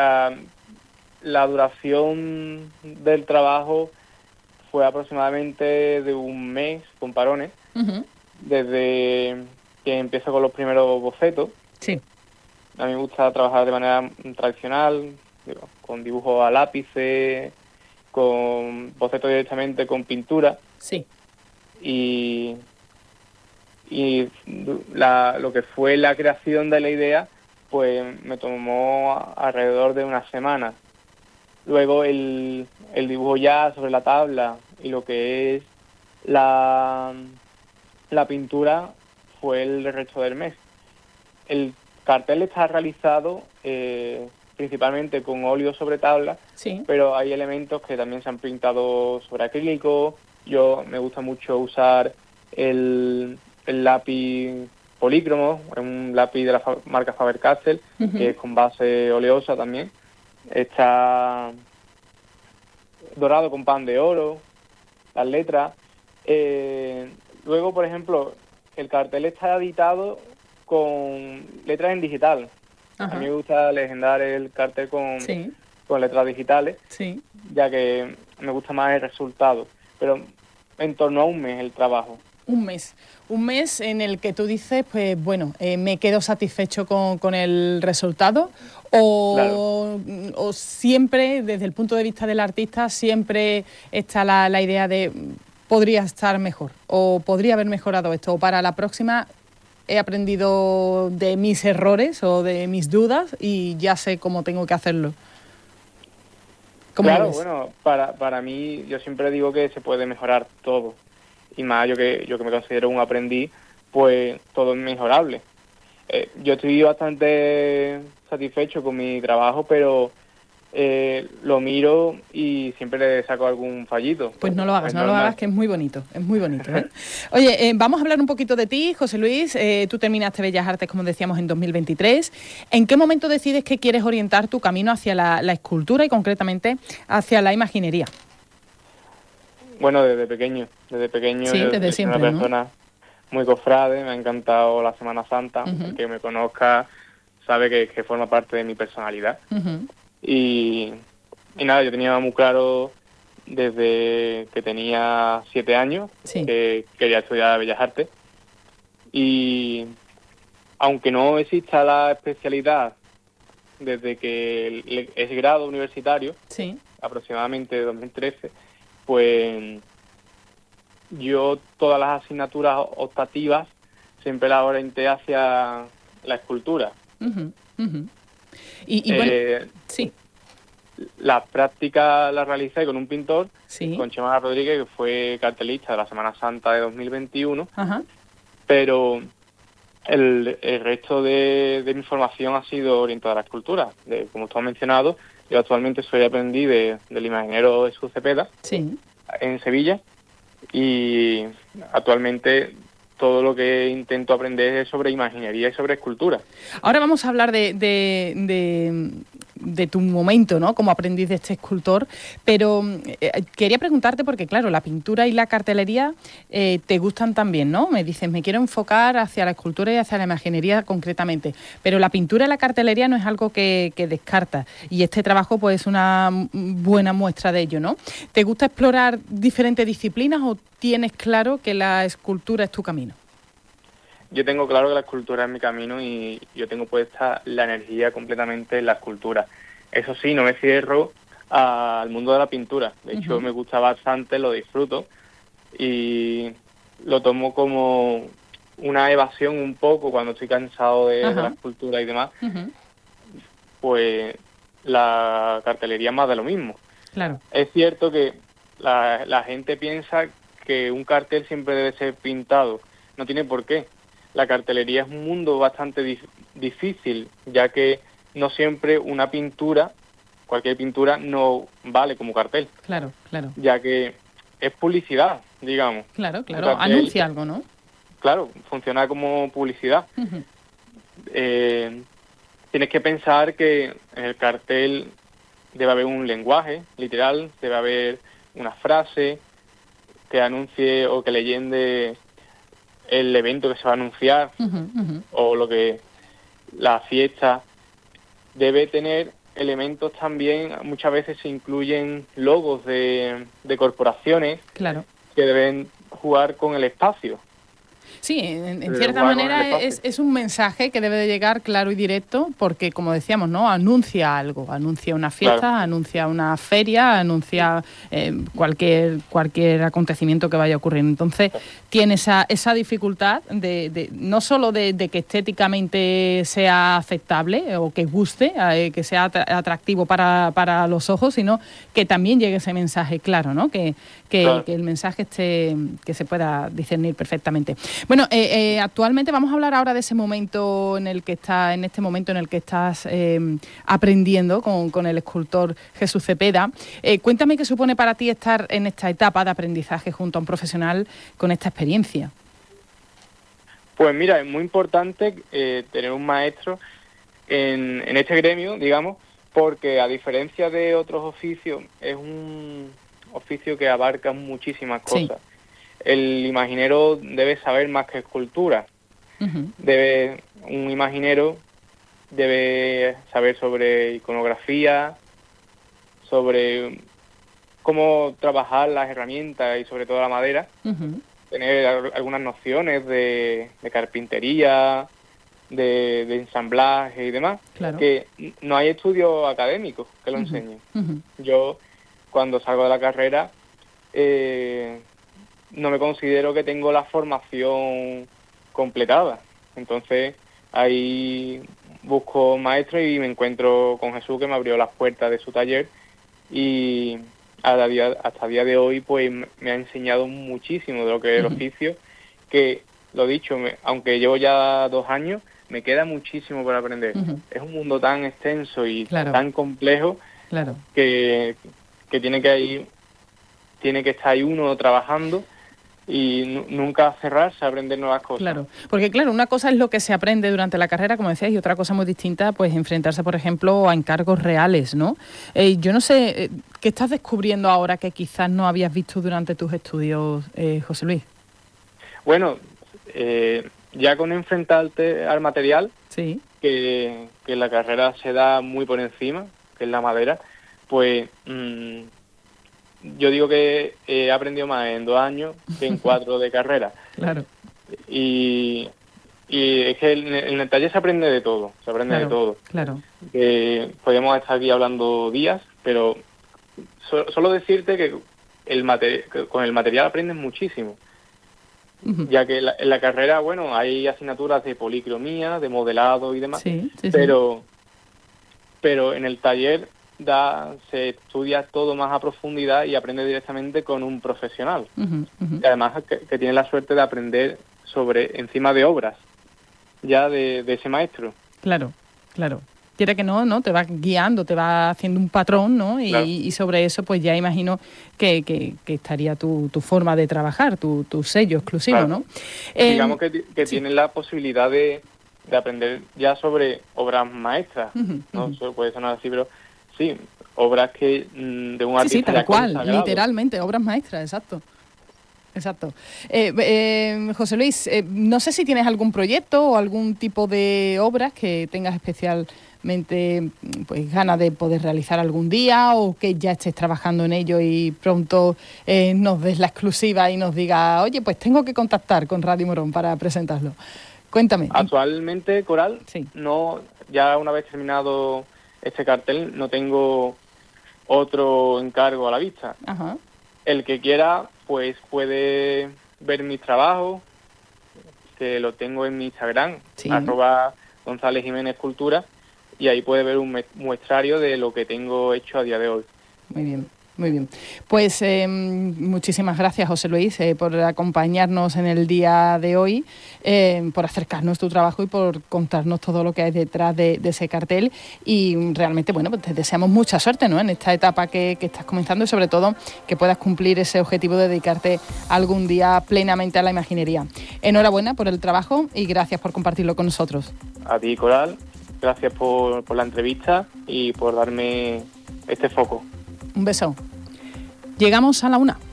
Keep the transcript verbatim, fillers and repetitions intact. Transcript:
uh, la duración del trabajo fue aproximadamente de un mes, con parones, uh-huh. desde que empiezo con los primeros bocetos. Sí. A mí me gusta trabajar de manera tradicional, digo, con dibujos a lápices, con bocetos directamente con pintura. Sí. Y, y la, lo que fue la creación de la idea, pues me tomó alrededor de una semana. Luego el, el dibujo ya sobre la tabla y lo que es la, la pintura fue el resto del mes. El cartel está realizado eh, principalmente con óleo sobre tabla, sí. pero hay elementos que también se han pintado sobre acrílico. Yo me gusta mucho usar el, el lápiz polícromo, un lápiz de la fa- marca Faber-Castell, uh-huh. que es con base oleosa también. Está dorado con pan de oro, las letras. Eh, luego, por ejemplo, el cartel está editado con letras en digital. Ajá. A mí me gusta legendar el cartel con, sí. con letras digitales, sí. ya que me gusta más el resultado. Pero en torno a un mes el trabajo. Un mes, un mes en el que tú dices, pues bueno, eh, me quedo satisfecho con, con el resultado, o, claro. o siempre, desde el punto de vista del artista, siempre está la, la idea de podría estar mejor, o podría haber mejorado esto, o para la próxima he aprendido de mis errores o de mis dudas y ya sé cómo tengo que hacerlo. ¿Cómo claro, lo ves? Bueno, para, para mí, yo siempre digo que se puede mejorar todo. Y más yo que yo que me considero un aprendiz, pues todo es mejorable. Eh, yo estoy bastante satisfecho con mi trabajo, pero eh, lo miro y siempre le saco algún fallito. Pues no lo hagas, no lo hagas, que es muy bonito, es muy bonito, ¿eh? Oye, eh, vamos a hablar un poquito de ti, José Luis. Eh, tú terminaste Bellas Artes, como decíamos, en dos mil veintitrés. ¿En qué momento decides que quieres orientar tu camino hacia la, la escultura y concretamente hacia la imaginería? Bueno, desde pequeño, desde pequeño sí, yo desde soy siempre, una persona ¿no? muy cofrade, me ha encantado la Semana Santa, uh-huh. el que me conozca sabe que, que forma parte de mi personalidad. Uh-huh. Y, y nada, yo tenía muy claro desde que tenía siete años sí. que quería estudiar Bellas Artes. Y aunque no exista la especialidad desde que es grado universitario, sí. aproximadamente dos mil trece, pues yo todas las asignaturas optativas siempre las orienté hacia la escultura. Uh-huh, uh-huh. Y, y bueno, eh, sí. La práctica la realicé con un pintor, sí. con Chema Rodríguez, que fue cartelista de la Semana Santa de dos mil veintiuno, uh-huh. pero el, el resto de, de mi formación ha sido orientada a la escultura. De, como tú has mencionado, yo actualmente soy aprendiz de, del imaginero Jesús Cepeda, sí. en Sevilla, y actualmente todo lo que intento aprender es sobre imaginería y sobre escultura. Ahora vamos a hablar de, de, de, de tu momento, ¿no?, como aprendiz de este escultor, pero eh, quería preguntarte, porque claro, la pintura y la cartelería eh, te gustan también, ¿no? Me dices, me quiero enfocar hacia la escultura y hacia la imaginería concretamente, pero la pintura y la cartelería no es algo que, que descartas, y este trabajo pues es una buena muestra de ello, ¿no? ¿Te gusta explorar diferentes disciplinas o tienes claro que la escultura es tu camino? Yo tengo claro que la escultura es mi camino y yo tengo puesta la energía completamente en la escultura. Eso sí, no me cierro al mundo de la pintura. De hecho, uh-huh. me gusta bastante, lo disfruto y lo tomo como una evasión un poco cuando estoy cansado de, uh-huh. de la escultura y demás. Uh-huh. Pues la cartelería es más de lo mismo. Claro. Es cierto que la, la gente piensa que un cartel siempre debe ser pintado. No tiene por qué. La cartelería es un mundo bastante dif- difícil, ya que no siempre una pintura, cualquier pintura, no vale como cartel. Claro, claro. Ya que es publicidad, digamos. Claro, claro, cartel, anuncia algo, ¿no? Claro, funciona como publicidad. Uh-huh. Eh, tienes que pensar que en el cartel debe haber un lenguaje literal, debe haber una frase que anuncie o que leyende el evento que se va a anunciar, uh-huh, uh-huh. o lo que la fiesta debe tener elementos también, muchas veces se incluyen logos de, de corporaciones claro. que deben jugar con el espacio. Sí, en, en cierta manera es, es un mensaje que debe de llegar claro y directo porque, como decíamos, ¿no? Anuncia algo, anuncia una fiesta, claro. anuncia una feria, anuncia eh, cualquier cualquier acontecimiento que vaya a ocurrir. Entonces, tiene esa, esa dificultad de, de no solo de, de que estéticamente sea aceptable o que guste, eh, que sea atractivo para, para los ojos, sino que también llegue ese mensaje claro, ¿no? Que, que, claro. que el mensaje esté, que se pueda discernir perfectamente. Bueno, eh, eh, actualmente vamos a hablar ahora de ese momento en el que está, en este momento en el que estás eh, aprendiendo con, con el escultor Jesús Cepeda. Eh, cuéntame qué supone para ti estar en esta etapa de aprendizaje junto a un profesional con esta experiencia. Pues mira, es muy importante eh, tener un maestro en, en este gremio, digamos, porque a diferencia de otros oficios, es un oficio que abarca muchísimas cosas. Sí. El imaginero debe saber más que escultura. Uh-huh. Debe, un imaginero debe saber sobre iconografía, sobre cómo trabajar las herramientas y sobre todo la madera. Uh-huh. Tener algunas nociones de, de carpintería, de, de ensamblaje y demás. Claro. Que no hay estudios académicos que lo uh-huh. enseñen. Uh-huh. Yo, cuando salgo de la carrera, eh, no me considero que tengo la formación completada. Entonces, ahí busco maestro y me encuentro con Jesús, que me abrió las puertas de su taller y hasta el día, hasta el día de hoy pues me ha enseñado muchísimo de lo que es el uh-huh. oficio, que, lo dicho, me, aunque llevo ya dos años, me queda muchísimo por aprender. Uh-huh. Es un mundo tan extenso y claro. tan complejo claro. que, que tiene que ir, tiene que estar ahí uno trabajando y n- nunca cerrarse a aprender nuevas cosas. Claro, porque claro, una cosa es lo que se aprende durante la carrera, como decías, y otra cosa muy distinta, pues enfrentarse, por ejemplo, a encargos reales, ¿no? Eh, yo no sé, eh, ¿qué estás descubriendo ahora que quizás no habías visto durante tus estudios, eh, José Luis? Bueno, eh, ya con enfrentarte al material, sí. que, que la carrera se da muy por encima, que es la madera, pues... Mmm, yo digo que he aprendido más en dos años que en cuatro de carrera. Claro. Y, y es que en, en el taller se aprende de todo, se aprende claro, de todo. Claro. Eh, podemos estar aquí hablando días, pero so, solo decirte que, el materi- que con el material aprendes muchísimo. Uh-huh. Ya que en la, en la carrera, bueno, hay asignaturas de policromía, de modelado y demás, sí, sí, pero, sí. pero en el taller... Da, se estudia todo más a profundidad y aprende directamente con un profesional. Uh-huh, uh-huh. Y además que, que tiene la suerte de aprender sobre encima de obras ya de, de ese maestro. Claro, claro. Quiere que no, ¿no? Te va guiando, te va haciendo un patrón, ¿no? Y, claro. y sobre eso pues ya imagino que, que, que estaría tu, tu forma de trabajar, tu, tu sello exclusivo, claro. ¿no? Digamos eh, que, que sí. tienen la posibilidad de, de aprender ya sobre obras maestras, uh-huh, ¿no? Uh-huh. Eso puede sonar así, pero... Sí, obras que mm, de un artista. Sí, sí, tal ya cual, consagrado. Literalmente, obras maestras, exacto. Exacto. Eh, eh, José Luis, eh, no sé si tienes algún proyecto o algún tipo de obras que tengas especialmente pues ganas de poder realizar algún día o que ya estés trabajando en ello y pronto eh, nos des la exclusiva y nos diga, oye, pues tengo que contactar con Radio Morón para presentarlo. Cuéntame. Actualmente, Coral, sí. no, ya una vez terminado este cartel, no tengo otro encargo a la vista. Ajá. El que quiera, pues puede ver mis trabajos, que lo tengo en mi Instagram, sí. arroba González Jiménez Cultura, y ahí puede ver un muestrario de lo que tengo hecho a día de hoy. Muy bien. Muy bien. Pues eh, muchísimas gracias, José Luis, eh, por acompañarnos en el día de hoy, eh, por acercarnos tu trabajo y por contarnos todo lo que hay detrás de, de ese cartel. Y realmente, bueno, pues te deseamos mucha suerte, ¿no?, en esta etapa que, que estás comenzando y sobre todo que puedas cumplir ese objetivo de dedicarte algún día plenamente a la imaginería. Enhorabuena por el trabajo y gracias por compartirlo con nosotros. A ti, Coral, gracias por, por la entrevista y por darme este foco. Un beso. Llegamos a la una.